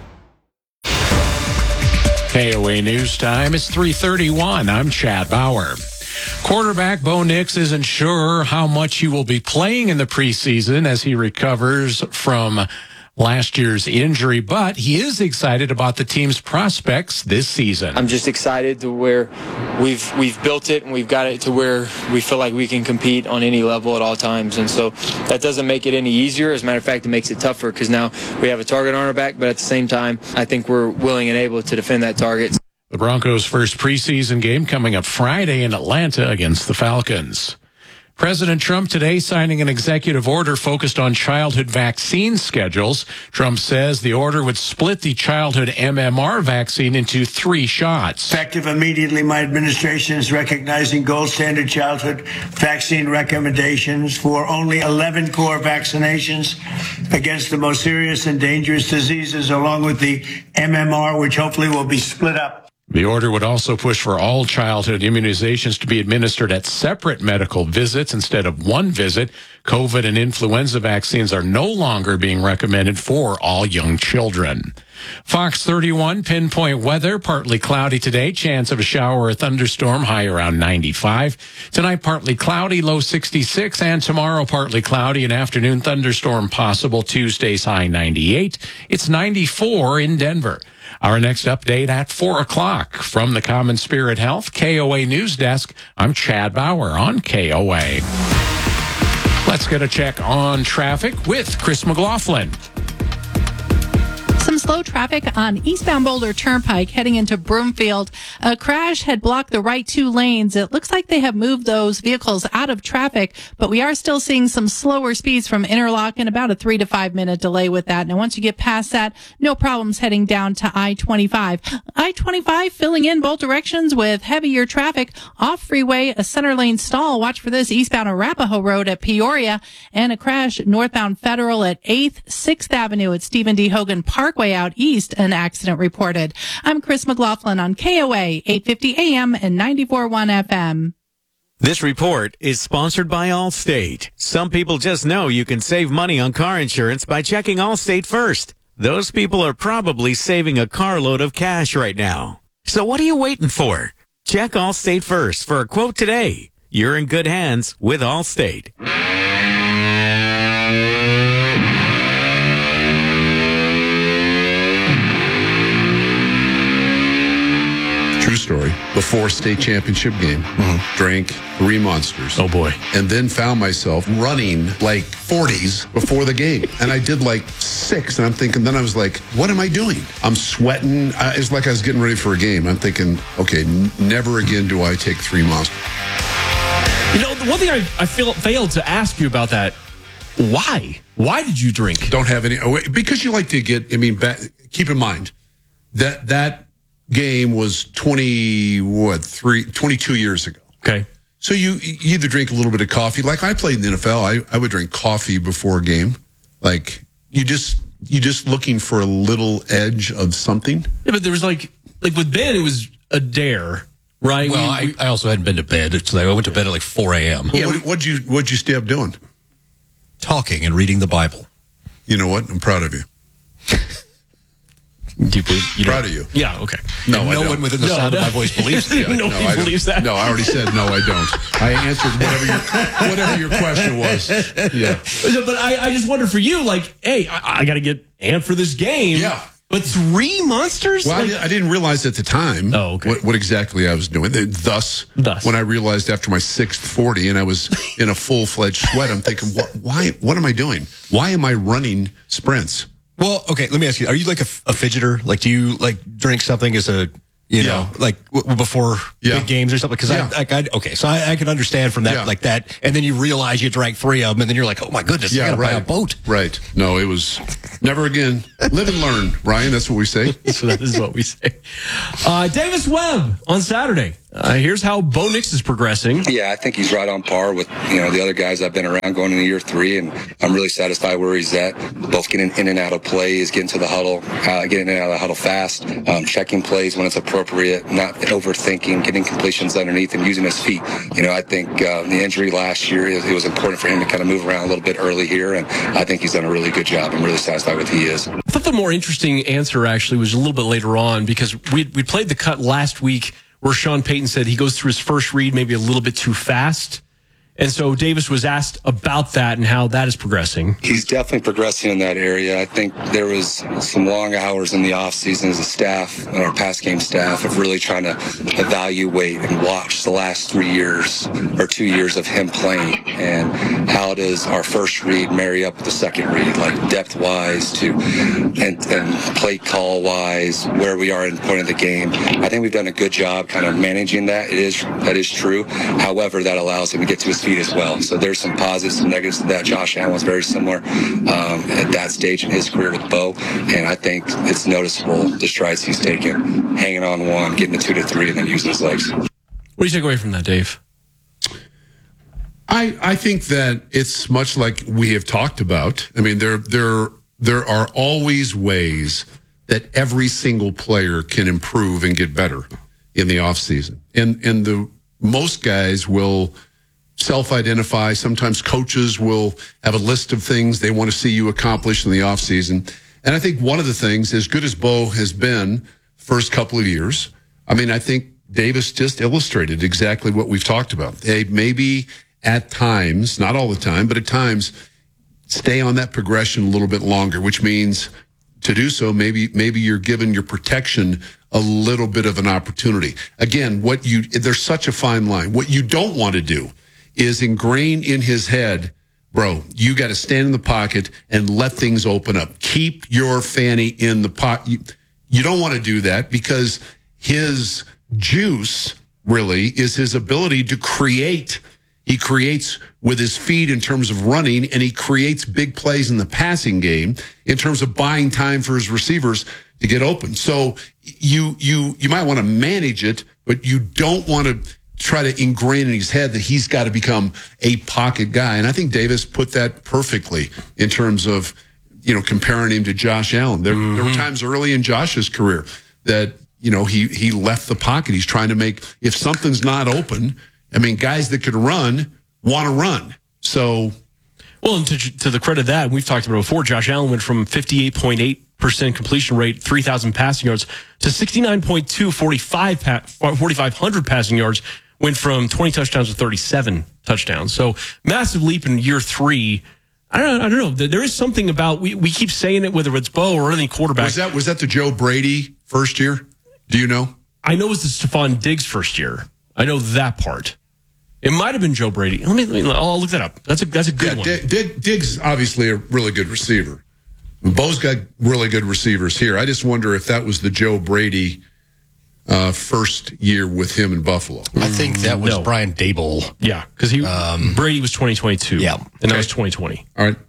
K O A News Time. It's three thirty-one. I'm Chad Bauer. Quarterback Bo Nix isn't sure how much he will be playing in the preseason as he recovers from last year's injury, but he is excited about the team's prospects this season. I'm just excited to where we've we've built it and we've got it to where we feel like we can compete on any level at all times. And so that doesn't make it any easier. As a matter of fact, it makes it tougher because now we have a target on our back, but at the same time, I think we're willing and able to defend that target. The Broncos' first preseason game coming up Friday in Atlanta against the Falcons. President Trump today signing an executive order focused on childhood vaccine schedules. Trump says the order would split the childhood M M R vaccine into three shots. Effective immediately, my administration is recognizing gold standard childhood vaccine recommendations for only eleven core vaccinations against the most serious and dangerous diseases, along with the M M R, which hopefully will be split up. The order would also push for all childhood immunizations to be administered at separate medical visits instead of one visit. COVID and influenza vaccines are no longer being recommended for all young children. Fox thirty-one pinpoint weather, partly cloudy today, chance of a shower or thunderstorm, high around ninety-five. Tonight, partly cloudy, low sixty-six, and tomorrow, partly cloudy, an afternoon thunderstorm possible, Tuesday's high ninety-eight. It's ninety-four in Denver. Our next update at four o'clock from the Common Spirit Health K O A News Desk. I'm Chad Bauer on K O A. Let's get a check on traffic with Chris McLaughlin. Some slow traffic on eastbound Boulder Turnpike heading into Broomfield. A crash had blocked the right two lanes. It looks like they have moved those vehicles out of traffic, but we are still seeing some slower speeds from Interlochen, about a three to five minute delay with that. Now, once you get past that, no problems heading down to I twenty-five. I twenty-five filling in both directions with heavier traffic. Off freeway, a center lane stall. Watch for this eastbound Arapahoe Road at Peoria, and a crash northbound Federal at eighth, sixth Avenue at Stephen D. Hogan Parkway out east, an accident reported. I'm Chris McLaughlin on K O A, eight fifty A M and ninety-four point one F M. This report is sponsored by Allstate. Some people just know you can save money on car insurance by checking Allstate first. Those people are probably saving a carload of cash right now. So what are you waiting for? Check Allstate first for a quote today. You're in good hands with Allstate. True story. Before state championship game, mm-hmm. drank three monsters. Oh boy. And then found myself running like forties before the game. And I did like six. And I'm thinking, then I was like, what am I doing? I'm sweating. I, it's like I was getting ready for a game. I'm thinking, okay, n- never again do I take three monsters. You know, the one thing I, I feel failed to ask you about that, why? Why did you drink? Don't have any, oh, because you like to get, I mean, back, keep in mind that that game was twenty what three twenty-two years ago. Okay, so you, you either drink a little bit of coffee, like I played in the N F L. I, I would drink coffee before a game. Like you just you just looking for a little edge of something. Yeah, but there was like like with Ben, it was a dare, right? Well, we, we, I, I also hadn't been to bed. It's like I went to bed at like four A M. Yeah, what, what'd you what'd you stay up doing? Talking and reading the Bible. You know what? I'm proud of you. Do you believe, you Proud know, of you. Yeah, okay. No, I no don't. one within the no, sound no. of my voice believes that. Yeah, Nobody no, believes that. No, I already said no, I don't. I answered whatever your, whatever your question was. Yeah. But I, I just wonder for you, like, hey, I, I got to get amped for this game. Yeah. But three monsters? Well, like, I, I didn't realize at the time oh, okay. what, what exactly I was doing. Thus, Thus, when I realized after my sixth forty and I was in a full-fledged sweat, I'm thinking, what, why? What am I doing? Why am I running sprints? Well, okay, let me ask you, are you like a, a fidgeter? Like, do you like drink something as a, you know, yeah. like w- before yeah. big games or something? Because yeah. I, I, I, okay, so I, I can understand from that, yeah. like that, and then you realize you drank three of them, and then you're like, oh my goodness, yeah, I gotta right. buy a boat. Right. No, it was never again. Live and learn, Ryan. That's what we say. So that is what we say. Uh, Davis Webb on Saturday. Uh, here's how Bo Nix is progressing. Yeah, I think he's right on par with, you know, the other guys I've been around going into year three, and I'm really satisfied where he's at. Both getting in and out of plays, getting to the huddle, uh, getting in and out of the huddle fast, um, checking plays when it's appropriate, not overthinking, getting completions underneath and using his feet. You know, I think uh, the injury last year, it, it was important for him to kind of move around a little bit early here, and I think he's done a really good job. I'm really satisfied with who he is. I thought the more interesting answer actually was a little bit later on, because we we played the cut last week where Sean Payton said he goes through his first read maybe a little bit too fast. And so Davis was asked about that and how that is progressing. He's definitely progressing in that area. I think there was some long hours in the offseason as a staff and our pass game staff of really trying to evaluate and watch the last three years or two years of him playing, and how does our first read marry up with the second read, like depth-wise to and, and play call-wise, where we are in point of the game. I think we've done a good job kind of managing that. It is that is true. However, that allows him to get to his feet as well. So there's some positives and negatives to that. Josh Allen was very similar um, at that stage in his career with Bo, and I think it's noticeable the strides he's taken, hanging on one, getting to two to three, and then using his legs. What do you take away from that, Dave? I, I think that it's much like we have talked about. I mean, there there there are always ways that every single player can improve and get better in the offseason. And and the most guys will self-identify. Sometimes coaches will have a list of things they want to see you accomplish in the offseason. And I think one of the things, as good as Bo has been first couple of years, I mean, I think Davis just illustrated exactly what we've talked about. They maybe at times, not all the time, but at times, stay on that progression a little bit longer, which means to do so, maybe maybe you're giving your protection a little bit of an opportunity. Again, what you there's such a fine line. What you don't want to do is ingrain in his head, bro, you got to stand in the pocket and let things open up. Keep your fanny in the pocket. You, you don't want to do that, because his juice really is his ability to create. He creates with his feet in terms of running, and he creates big plays in the passing game in terms of buying time for his receivers to get open. So you you you might want to manage it, but you don't want to try to ingrain in his head that he's got to become a pocket guy. And I think Davis put that perfectly in terms of, you know, comparing him to Josh Allen. There, mm-hmm. there were times early in Josh's career that, you know, he he left the pocket. He's trying to make, if something's not open, I mean, guys that could run want to run. So, well, and to, to the credit of that, we've talked about it before, Josh Allen went from fifty-eight point eight percent completion rate, three thousand passing yards, to sixty-nine point two, forty-five, forty-five hundred passing yards, went from twenty touchdowns to thirty-seven touchdowns. So massive leap in year three. I don't know. I don't know. There is something about, we, we keep saying it, whether it's Bo or any quarterback. Was that, was that the Joe Brady first year? Do you know? I know it was the Stephon Diggs first year. I know that part. It might have been Joe Brady. Let me, let me I'll look that up. That's a that's a good yeah, one. D- Diggs obviously a really good receiver. Bo's got really good receivers here. I just wonder if that was the Joe Brady uh, first year with him in Buffalo. I think that was no. Brian Daboll. Yeah, because he um, Brady was twenty twenty-two. Yeah, and okay. that was twenty twenty. All right.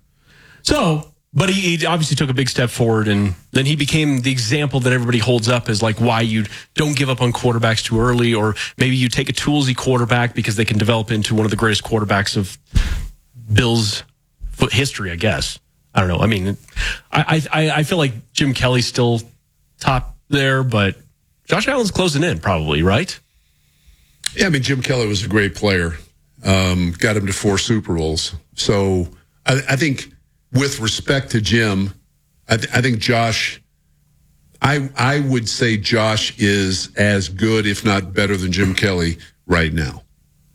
So, but he, he obviously took a big step forward, and then he became the example that everybody holds up as like why you don't give up on quarterbacks too early, or maybe you take a toolsy quarterback because they can develop into one of the greatest quarterbacks of Bills foot history, I guess. I don't know. I mean, I I, I feel like Jim Kelly's still top there, but Josh Allen's closing in probably, right? Yeah, I mean, Jim Kelly was a great player. Um, got him to four Super Bowls. So I, I think with respect to Jim, I, th- I think Josh, I I would say Josh is as good, if not better, than Jim Kelly right now.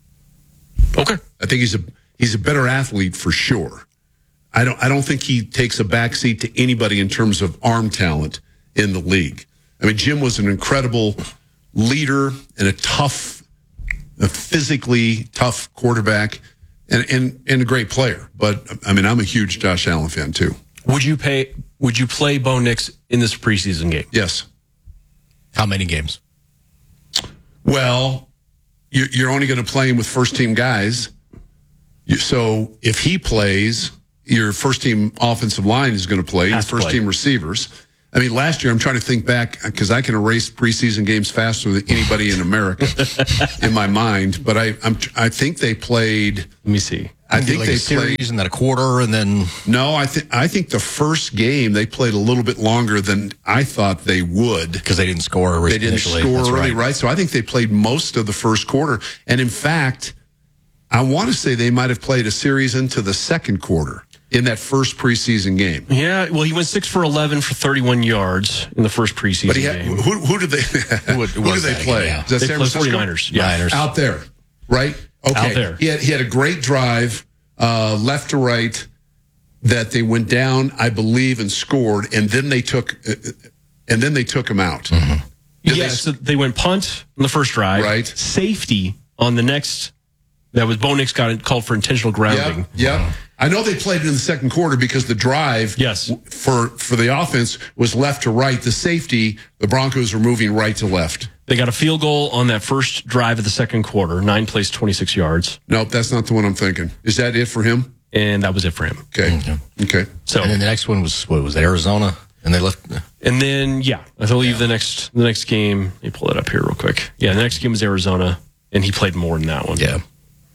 Okay. I think he's a he's a better athlete for sure. I don't I don't think he takes a backseat to anybody in terms of arm talent in the league. I mean, Jim was an incredible leader and a tough, a physically tough quarterback and, and, and a great player. But, I mean, I'm a huge Josh Allen fan, too. Would you pay? Would you play Bo Nix in this preseason game? Yes. How many games? Well, you're only going to play him with first-team guys. So if he plays, your first-team offensive line is going to play, your first-team receivers. I mean, last year, I'm trying to think back, because I can erase preseason games faster than anybody in America in my mind. But I I'm, I think they played... Let me see. I think like they a series played, and then a quarter, and then... No, I, th- I think the first game, they played a little bit longer than I thought they would. Because they didn't score They didn't initially. score That's early, right. right? So I think they played most of the first quarter. And in fact, I want to say they might have played a series into the second quarter in that first preseason game. Yeah, well, he went six for eleven for thirty-one yards in the first preseason But he had, game. who, who did they who, Who did they that play? again? Is that They San played Francisco? 49ers. Yeah. Niners. Out there, right? Okay. Out there. He had, he had a great drive, uh, left to right, that they went down, I believe, and scored, and then they took, uh, and then they took him out. Mm-hmm. Yeah, they- so they went punt on the first drive, Right. Safety on the next. That was Bo Nix got called for intentional grounding. Yeah, yeah. I know they played it in the second quarter because the drive Yes. for for the offense was left to right. The safety, the Broncos were moving right to left. They got a field goal on that first drive of the second quarter, nine plays, twenty-six yards, Nope, that's not the one I'm thinking. Is that it for him? and that was it for him. Okay. Okay. So And then the next one was, what was it, Arizona? And they left... And then, yeah, I believe the next the next game, let me pull it up here real quick. Yeah, the next game was Arizona, and he played more than that one. Yeah.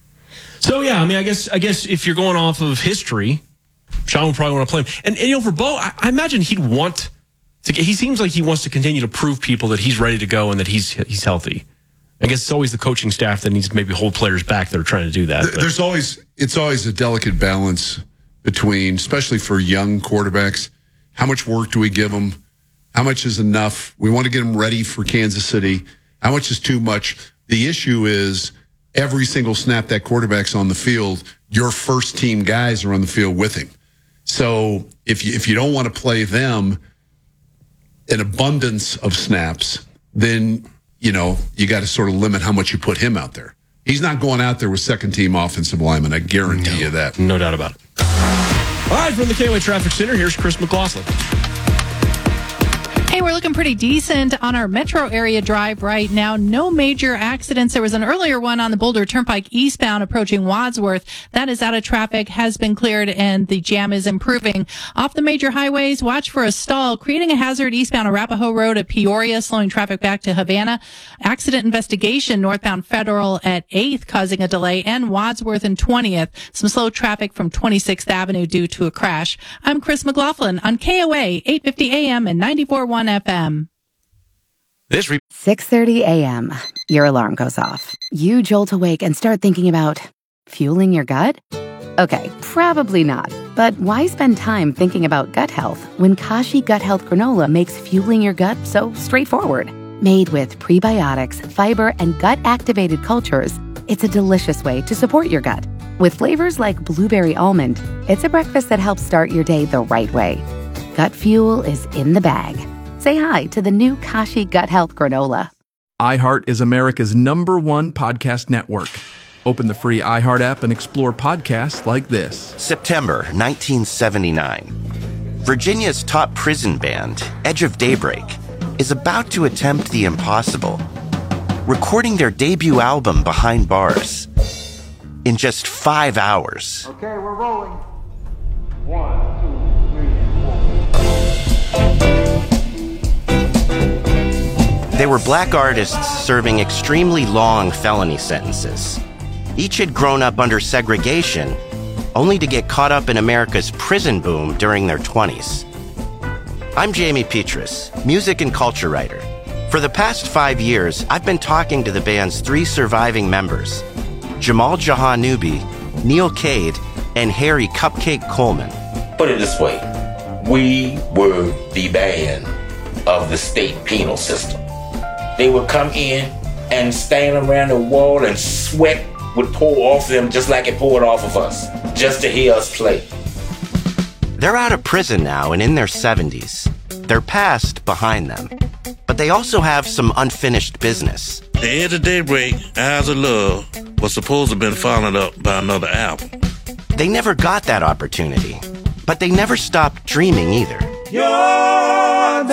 So, yeah, I mean, I guess I guess if you're going off of history, Sean would probably want to play him. And, and you know, for Bo, I, I imagine he'd want to get, he seems like he wants to continue to prove people that he's ready to go and that he's he's healthy. I guess it's always the coaching staff that needs to maybe hold players back that are trying to do that. There- There's always it's always a delicate balance between, especially for young quarterbacks, how much work do we give them? How much is enough? We want to get them ready for Kansas City. How much is too much? The issue is every single snap that quarterback's on the field, your first team guys are on the field with him. So if you, if you don't want to play them an abundance of snaps, then, you know, you got to sort of limit how much you put him out there. He's not going out there with second team offensive linemen. I guarantee No. you that. No doubt about it. All right, from the K O A Traffic Center, here's Chris McLaughlin. Hey, we're looking pretty decent on our metro area drive right now. No major accidents. There was an earlier one on the Boulder Turnpike eastbound approaching Wadsworth. That is out of traffic, has been cleared, and the jam is improving. Off the major highways, watch for a stall, creating a hazard eastbound Arapahoe Road at Peoria, slowing traffic back to Havana. Accident investigation northbound Federal at eighth, causing a delay, and Wadsworth and twentieth. Some slow traffic from twenty-sixth Avenue due to a crash. I'm Chris McLaughlin on K O A, eight fifty A M and ninety-four point one F M. This re- six thirty a.m. Your alarm goes off. You jolt awake and start thinking about fueling your gut? Okay, probably not. But why spend time thinking about gut health when Kashi Gut Health Granola makes fueling your gut so straightforward? Made with prebiotics, fiber, and gut-activated cultures, it's a delicious way to support your gut. With flavors like blueberry almond, it's a breakfast that helps start your day the right way. Gut fuel is in the bag. Say hi to the new Kashi Gut Health Granola. iHeart is America's number one podcast network. Open the free iHeart app and explore podcasts like this. September nineteen seventy-nine. Virginia's top prison band, Edge of Daybreak, is about to attempt the impossible, recording their debut album Behind Bars in just five hours. Okay, we're rolling. One, two, three, and four. They were black artists serving extremely long felony sentences. Each had grown up under segregation, only to get caught up in America's prison boom during their twenties. I'm Jamie Petrus, music and culture writer. For the past five years, I've been talking to the band's three surviving members, Jamal Jahanubi, Neil Cade, and Harry Cupcake Coleman. Put it this way, we were the band of the state penal system. They would come in and stand around the wall and sweat would pour off them just like it poured off of us, just to hear us play. They're out of prison now and in their seventies. Their their past behind them. But they also have some unfinished business. The Edge of Daybreak, Eyes of Love, was supposed to have been followed up by another album. They never got that opportunity, but they never stopped dreaming either. Your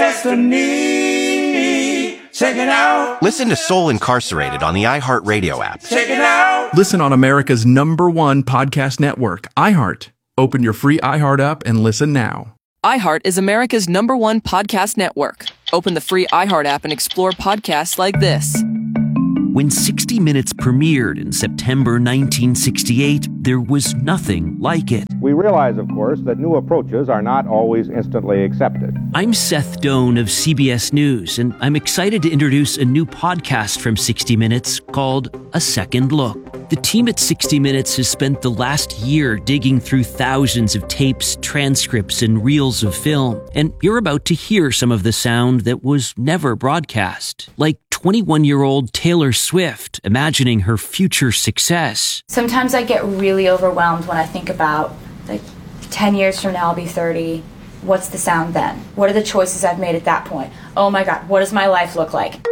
destiny. Check it out. Listen to Soul Incarcerated on the iHeartRadio app. Check it out. Listen on America's number one podcast network, iHeart. Open your free iHeart app and listen now. iHeart is America's number one podcast network. Open the free iHeart app and explore podcasts like this. When sixty minutes premiered in September nineteen sixty-eight, there was nothing like it. We realize, of course, that new approaches are not always instantly accepted. I'm Seth Doan of C B S News, and I'm excited to introduce a new podcast from sixty minutes called A Second Look. The team at sixty minutes has spent the last year digging through thousands of tapes, transcripts, and reels of film, and you're about to hear some of the sound that was never broadcast, like twenty-one-year-old Taylor Swift imagining her future success. Sometimes I get really overwhelmed when I think about, like, ten years from now I'll be thirty. What's the sound then? What are the choices I've made at that point? Oh my God, what does my life look like?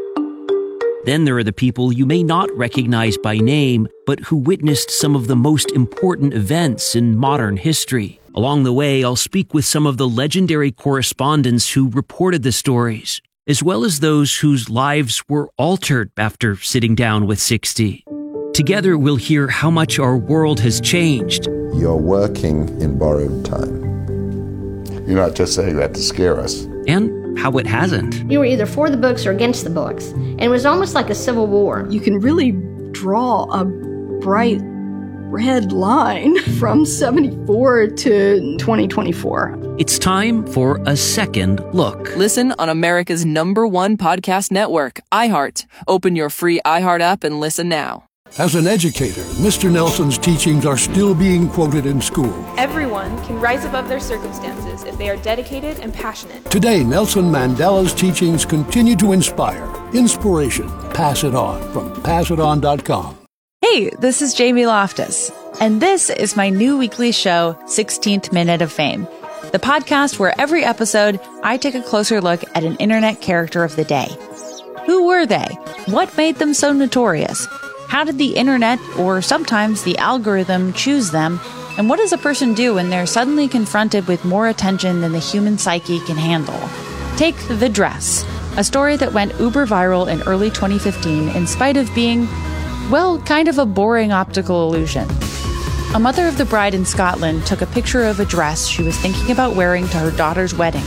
Then there are the people you may not recognize by name, but who witnessed some of the most important events in modern history. Along the way, I'll speak with some of the legendary correspondents who reported the stories, as well as those whose lives were altered after sitting down with sixty. Together, we'll hear how much our world has changed. You're working in borrowed time. You're not just saying that to scare us. And how it hasn't. You were either for the books or against the books, and it was almost like a civil war. You can really draw a bright red line from seventy-four to twenty twenty-four. It's time for A Second Look. Listen on America's number one podcast network, iHeart. Open your free iHeart app and listen now. As an educator, Mister Nelson's teachings are still being quoted in school. Everyone can rise above their circumstances if they are dedicated and passionate. Today, Nelson Mandela's teachings continue to inspire. Inspiration. Pass it on from pass it on dot com. Hey, this is Jamie Loftus, and this is my new weekly show, sixteenth Minute of Fame, the podcast where every episode I take a closer look at an internet character of the day. Who were they? What made them so notorious? How did the internet, or sometimes the algorithm, choose them? And what does a person do when they're suddenly confronted with more attention than the human psyche can handle? Take The Dress, a story that went uber viral in early twenty fifteen in spite of being, well, kind of a boring optical illusion. A mother of the bride in Scotland took a picture of a dress she was thinking about wearing to her daughter's wedding.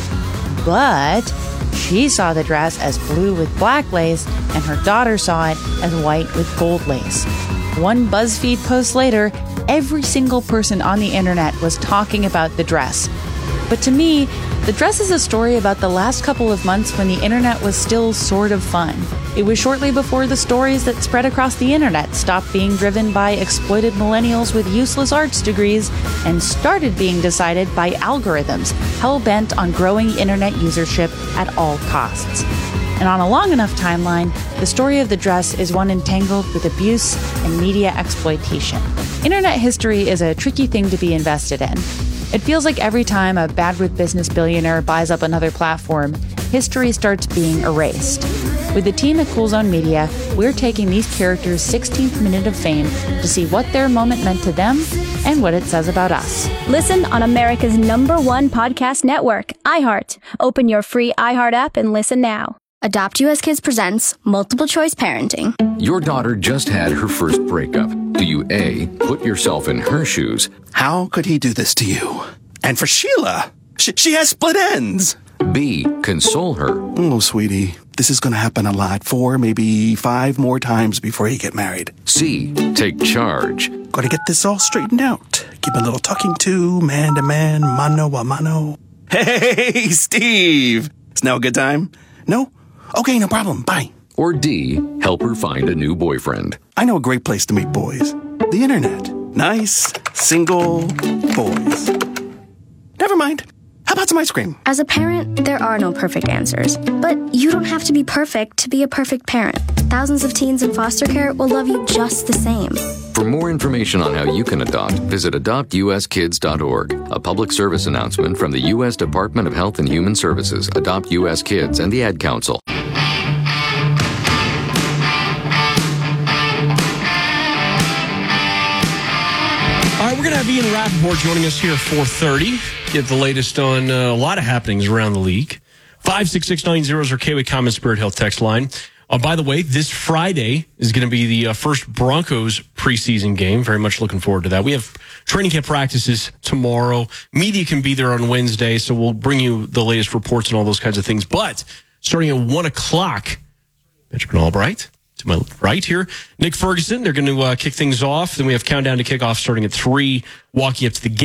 But she saw the dress as blue with black lace, and her daughter saw it as white with gold lace. One BuzzFeed post later, every single person on the internet was talking about the dress. But to me, the dress is a story about the last couple of months when the internet was still sort of fun. It was shortly before the stories that spread across the internet stopped being driven by exploited millennials with useless arts degrees and started being decided by algorithms hell-bent on growing internet usership at all costs. And on a long enough timeline, the story of the dress is one entangled with abuse and media exploitation. Internet history is a tricky thing to be invested in. It feels like every time a bad with business billionaire buys up another platform, history starts being erased. With the team at Cool Zone Media, we're taking these characters' sixteenth minute of fame to see what their moment meant to them and what it says about us. Listen on America's number one podcast network, iHeart. Open your free iHeart app and listen now. Adopt U S Kids presents Multiple Choice Parenting. Your daughter just had her first breakup. Do you A, put yourself in her shoes? How could he do this to you? And for Sheila, she, she has split ends. B, console her. Oh, sweetie, this is going to happen a lot. Four, maybe five more times before you get married. C, take charge. Got to get this all straightened out. Give a little talking to, man to man, mano a mano. Hey, Steve! Is now a good time? No? Okay, no problem. Bye. Or D, help her find a new boyfriend. I know a great place to meet boys. The internet. Nice, single boys. Never mind. How about some ice cream? As a parent, there are no perfect answers. But you don't have to be perfect to be a perfect parent. Thousands of teens in foster care will love you just the same. For more information on how you can adopt, visit adopt u s kids dot org. A public service announcement from the U S Department of Health and Human Services, Adopt U S Kids, and the Ad Council. All right, we're going to have Ian Rappaport joining us here at four thirty. Get the latest on uh, a lot of happenings around the league. five six six nine zero is our K W Common Spirit Health text line. Uh, by the way, this Friday is going to be the uh, first Broncos preseason game. Very much looking forward to that. We have training camp practices tomorrow. Media can be there on Wednesday, so we'll bring you the latest reports and all those kinds of things. But starting at one o'clock, Benjamin Albright, to my right here, Nick Ferguson, they're going to uh, kick things off. Then we have countdown to kickoff starting at three, walking up to the game.